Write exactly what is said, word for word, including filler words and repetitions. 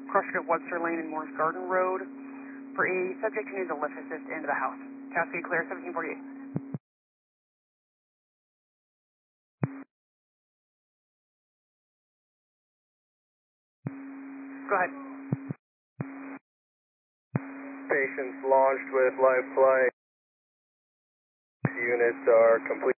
Crushed at Webster Lane and Morris Garden Road for a subject who needs a lift assist into the house. Cascade clear, seventeen forty-eight. Go ahead. Patients launched with life flight. Units are complete.